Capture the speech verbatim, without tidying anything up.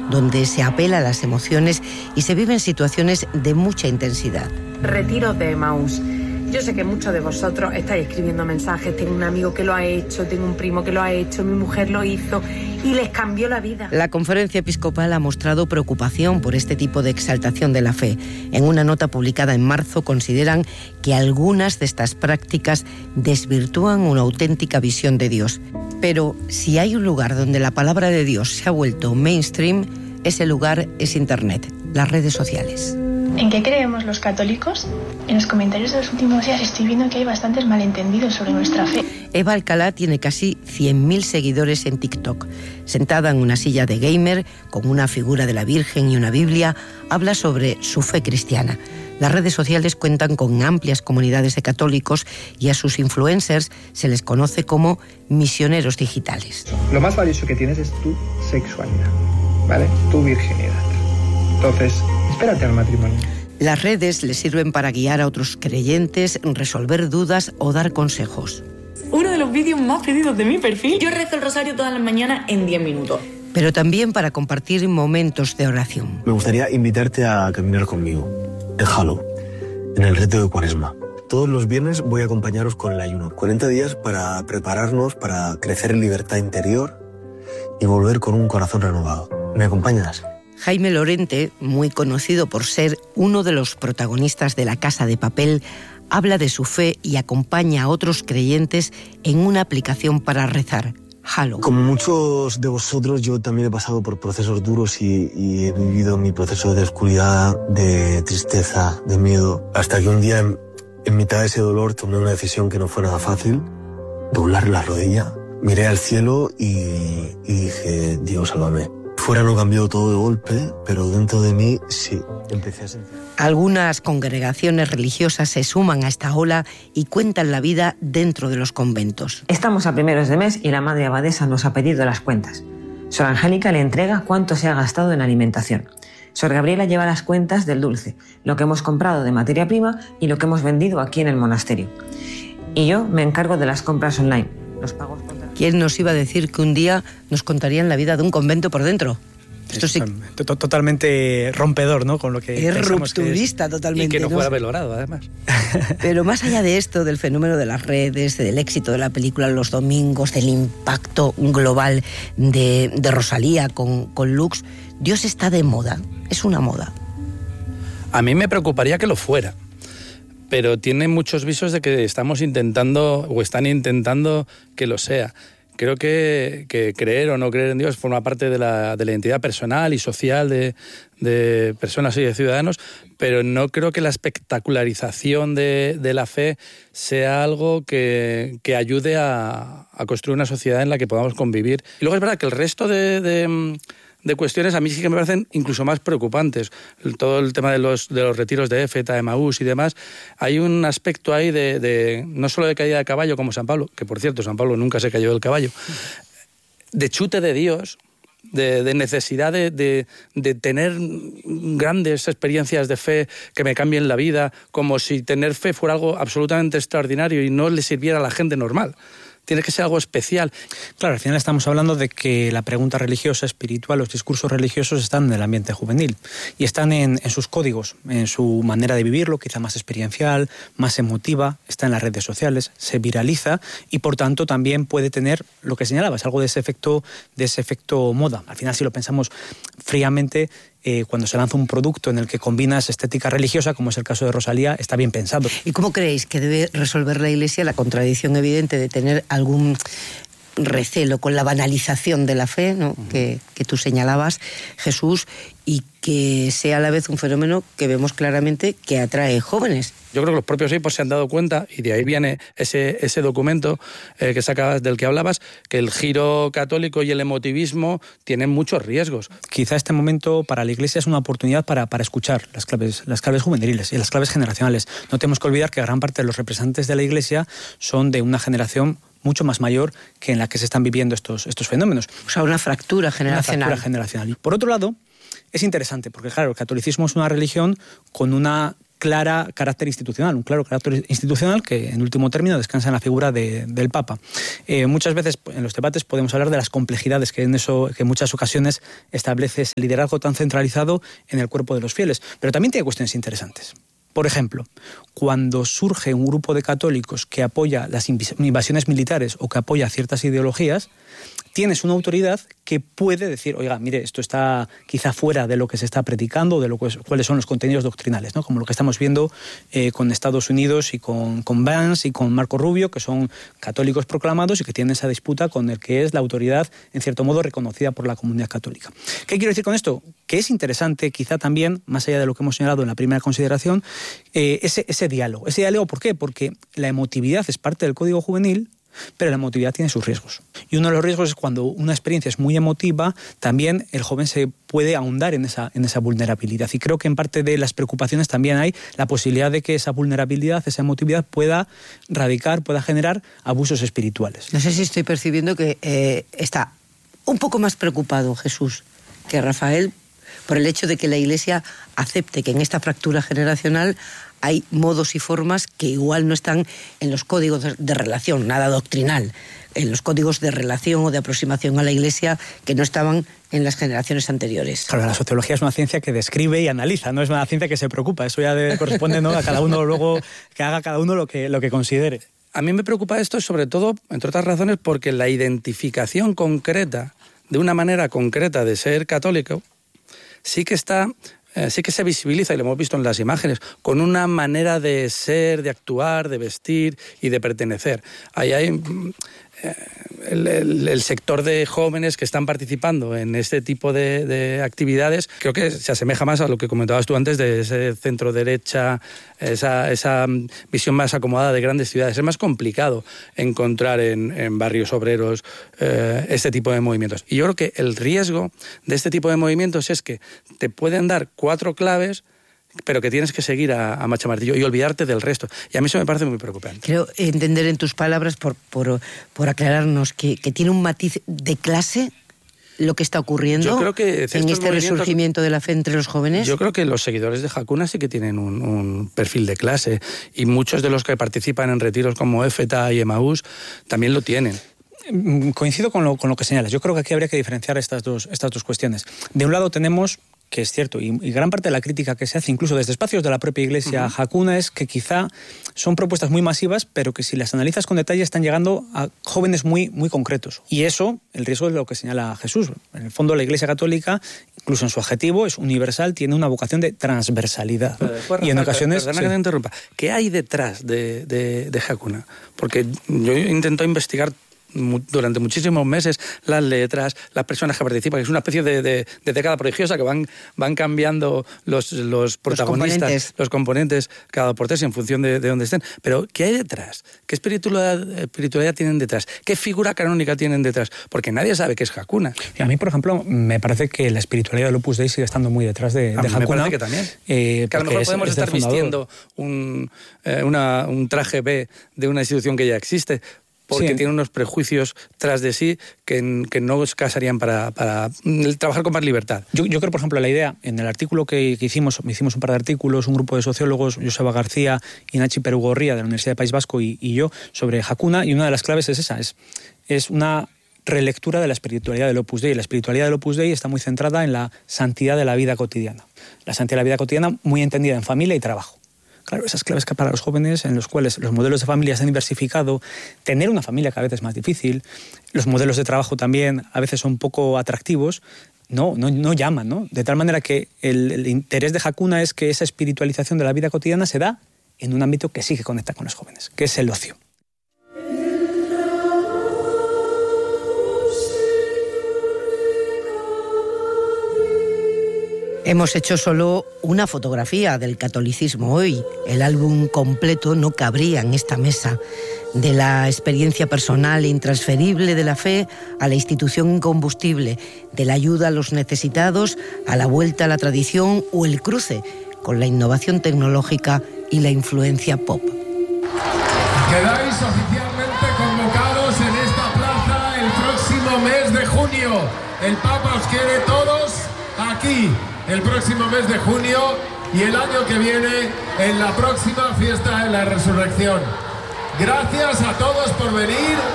donde se apela a las emociones y se viven situaciones de mucha intensidad. Retiros de Emaús. Yo sé que muchos de vosotros estáis escribiendo mensajes, tengo un amigo que lo ha hecho, tengo un primo que lo ha hecho, mi mujer lo hizo y les cambió la vida. La Conferencia Episcopal ha mostrado preocupación por este tipo de exaltación de la fe. En una nota publicada en marzo consideran que algunas de estas prácticas desvirtúan una auténtica visión de Dios. Pero si hay un lugar donde la palabra de Dios se ha vuelto mainstream, ese lugar es Internet, las redes sociales. ¿En qué creemos los católicos? En los comentarios de los últimos días estoy viendo que hay bastantes malentendidos sobre nuestra fe. Eva Alcalá tiene casi cien mil seguidores en TikTok. Sentada en una silla de gamer, con una figura de la Virgen y una Biblia, habla sobre su fe cristiana. Las redes sociales cuentan con amplias comunidades de católicos y a sus influencers se les conoce como misioneros digitales. Lo más valioso que tienes es tu sexualidad, ¿vale? Tu virginidad. Entonces, espérate al matrimonio. Las redes les sirven para guiar a otros creyentes, resolver dudas o dar consejos. Uno de los vídeos más pedidos de mi perfil. Yo rezo el rosario todas las mañanas en diez minutos. Pero también para compartir momentos de oración. Me gustaría invitarte a caminar conmigo en Halo, en el reto de Cuaresma. Todos los viernes voy a acompañaros con el ayuno. cuarenta días para prepararnos, para crecer en libertad interior y volver con un corazón renovado. ¿Me acompañas? Jaime Lorente, muy conocido por ser uno de los protagonistas de La Casa de Papel, habla de su fe y acompaña a otros creyentes en una aplicación para rezar, Halo. Como muchos de vosotros, yo también he pasado por procesos duros y, y he vivido mi proceso de oscuridad, de tristeza, de miedo, hasta que un día, en, en mitad de ese dolor, tomé una decisión que no fue nada fácil, doblar la rodilla, miré al cielo y, y dije, Dios, sálvame. Fuera no cambió todo de golpe, pero dentro de mí sí, empecé a sentir. Algunas congregaciones religiosas se suman a esta ola y cuentan la vida dentro de los conventos. Estamos a primeros de mes y la madre abadesa nos ha pedido las cuentas. Sor Angélica le entrega cuánto se ha gastado en alimentación. Sor Gabriela lleva las cuentas del dulce, lo que hemos comprado de materia prima y lo que hemos vendido aquí en el monasterio. Y yo me encargo de las compras online, los pagos contra... ¿Quién nos iba a decir que un día nos contarían la vida de un convento por dentro? Esto sí. Totalmente rompedor, ¿no? Con lo que es rupturista, que es, totalmente. Y que no ¿no? fuera valorado, además. Pero más allá de esto, del fenómeno de las redes, del éxito de la película Los Domingos, del impacto global de, de Rosalía con, con Lux, Dios está de moda. Es una moda. A mí me preocuparía que lo fuera. Pero tiene muchos visos de que estamos intentando, o están intentando que lo sea. Creo que, que creer o no creer en Dios forma parte de la, de la identidad personal y social de, de personas y de ciudadanos, pero no creo que la espectacularización de, de la fe sea algo que, que ayude a, a construir una sociedad en la que podamos convivir. Y luego es verdad que el resto de... de de cuestiones a mí sí que me parecen incluso más preocupantes. Todo el tema de los, de los retiros de Éfeta, Emaús y demás, hay un aspecto ahí de, de no solo de caída de caballo como San Pablo, que por cierto San Pablo nunca se cayó del caballo, de chute de Dios, de, de necesidad de, de, de tener grandes experiencias de fe que me cambien la vida, como si tener fe fuera algo absolutamente extraordinario y no le sirviera a la gente normal. Tiene que ser algo especial. Claro, al final estamos hablando de que la pregunta religiosa, espiritual, los discursos religiosos están en el ambiente juvenil y están en, en sus códigos, en su manera de vivirlo, quizá más experiencial, más emotiva, está en las redes sociales, se viraliza y por tanto también puede tener lo que señalabas, algo de ese efecto, de ese efecto moda. Al final, si lo pensamos fríamente, Eh, cuando se lanza un producto en el que combinas estética religiosa, como es el caso de Rosalía, está bien pensado. ¿Y cómo creéis que debe resolver la Iglesia la contradicción evidente de tener algún recelo con la banalización de la fe, ¿no? uh-huh. que, que tú señalabas, Jesús, y que sea a la vez un fenómeno que vemos claramente que atrae jóvenes? Yo creo que los propios obispos se han dado cuenta, y de ahí viene ese, ese documento eh, que sacabas, del que hablabas, que el giro católico y el emotivismo tienen muchos riesgos. Quizá este momento para la Iglesia es una oportunidad para, para escuchar las claves, las claves juveniles y las claves generacionales. No tenemos que olvidar que gran parte de los representantes de la Iglesia son de una generación mucho más mayor que en la que se están viviendo estos, estos fenómenos. O sea, una fractura generacional. Una fractura generacional. Por otro lado, es interesante, porque claro, el catolicismo es una religión con una clara carácter institucional, un claro carácter institucional que en último término descansa en la figura de, del Papa. Eh, muchas veces en los debates podemos hablar de las complejidades que en eso, que en muchas ocasiones establece ese liderazgo tan centralizado en el cuerpo de los fieles, pero también tiene cuestiones interesantes. Por ejemplo, cuando surge un grupo de católicos que apoya las invasiones militares o que apoya ciertas ideologías, tienes una autoridad que puede decir, oiga, mire, esto está quizá fuera de lo que se está predicando, de lo que, cuáles son los contenidos doctrinales, ¿no? Como lo que estamos viendo eh, con Estados Unidos y con, con Vance y con Marco Rubio, que son católicos proclamados y que tienen esa disputa con el que es la autoridad, en cierto modo, reconocida por la comunidad católica. ¿Qué quiero decir con esto? Que es interesante, quizá también, más allá de lo que hemos señalado en la primera consideración, eh, ese, ese diálogo. ¿Ese diálogo por qué? Porque la emotividad es parte del código juvenil, pero la emotividad tiene sus riesgos. Y uno de los riesgos es cuando una experiencia es muy emotiva, también el joven se puede ahondar en esa, en esa vulnerabilidad. Y creo que en parte de las preocupaciones también hay la posibilidad de que esa vulnerabilidad, esa emotividad pueda radicar, pueda generar abusos espirituales. No sé si estoy percibiendo que eh, está un poco más preocupado Jesús que Rafael por el hecho de que la Iglesia acepte que en esta fractura generacional hay modos y formas que igual no están en los códigos de relación, nada doctrinal, en los códigos de relación o de aproximación a la Iglesia que no estaban en las generaciones anteriores. Claro, la sociología es una ciencia que describe y analiza, no es una ciencia que se preocupa, eso ya de, corresponde, ¿no?, a cada uno luego que haga cada uno lo que, lo que considere. A mí me preocupa esto sobre todo, entre otras razones, porque la identificación concreta, de una manera concreta de ser católico, sí que está... Eh, sí que se visibiliza, y lo hemos visto en las imágenes, con una manera de ser, de actuar, de vestir y de pertenecer. Ahí hay eh, el, el, el sector de jóvenes que están participando en este tipo de, de actividades, creo que se asemeja más a lo que comentabas tú antes de ese centro derecha, esa, esa visión más acomodada de grandes ciudades. Es más complicado encontrar en, en barrios obreros eh, este tipo de movimientos. Y yo creo que el riesgo de este tipo de movimientos es que te pueden dar cuatro claves, pero que tienes que seguir a, a macha martillo y olvidarte del resto. Y a mí eso me parece muy preocupante. Quiero entender en tus palabras, por, por, por aclararnos, que, que tiene un matiz de clase lo que está ocurriendo yo creo que en este resurgimiento de la fe entre los jóvenes. Yo creo que los seguidores de Hakuna sí que tienen un, un perfil de clase, y muchos de los que participan en retiros como Éfeta y Emaús también lo tienen. Coincido con lo, con lo que señalas. Yo creo que aquí habría que diferenciar estas dos, estas dos cuestiones. De un lado tenemos, que es cierto, y, y gran parte de la crítica que se hace incluso desde espacios de la propia Iglesia uh-huh. Hakuna es que quizá son propuestas muy masivas, pero que si las analizas con detalle están llegando a jóvenes muy, muy concretos. Y eso, el riesgo es lo que señala Jesús. En el fondo la Iglesia Católica, incluso en su objetivo, es universal, tiene una vocación de transversalidad. ¿No? Después, y en ocasiones... Perdona sí. que te interrumpa. ¿Qué hay detrás de, de, de Hakuna? Porque yo intento investigar durante muchísimos meses las letras, las personas que participan, que es una especie de, de, de década prodigiosa que van, van cambiando los, los protagonistas, los componentes, los componentes cada por tres en función de, de dónde estén. Pero ¿qué hay detrás? ¿Qué espiritualidad, espiritualidad tienen detrás? ¿Qué figura canónica tienen detrás? Porque nadie sabe qué es Hakuna. Y a mí, por ejemplo, me parece que la espiritualidad del Opus Dei sigue estando muy detrás de, de Hakuna. Me parece que también. Eh, que a lo mejor es, podemos es estar vistiendo un, eh, una, un traje B de una institución que ya existe, porque sí. tiene unos prejuicios tras de sí que, que no os casarían para, para trabajar con más libertad. Yo, yo creo, por ejemplo, la idea, en el artículo que, que hicimos, hicimos un par de artículos, un grupo de sociólogos, Joseba García y Nachi Perugorría de la Universidad del País Vasco y, y yo, sobre Hakuna, y una de las claves es esa, es, es una relectura de la espiritualidad del Opus Dei. La espiritualidad del Opus Dei está muy centrada en la santidad de la vida cotidiana. La santidad de la vida cotidiana muy entendida en familia y trabajo. Claro, esas claves que para los jóvenes, en los cuales los modelos de familia se han diversificado, tener una familia cada vez es más difícil, los modelos de trabajo también a veces son poco atractivos, no, no, no llaman, ¿no? De tal manera que el, el interés de Hakuna es que esa espiritualización de la vida cotidiana se da en un ámbito que sí que conecta con los jóvenes, que es el ocio. Hemos hecho solo una fotografía del catolicismo hoy. El álbum completo no cabría en esta mesa. De la experiencia personal e intransferible de la fe a la institución incombustible, de la ayuda a los necesitados a la vuelta a la tradición o el cruce con la innovación tecnológica y la influencia pop. Quedáis oficialmente convocados en esta plaza el próximo mes de junio. El Papa os quiere todos aquí. El próximo mes de junio y el año que viene en la próxima fiesta de la resurrección. Gracias a todos por venir.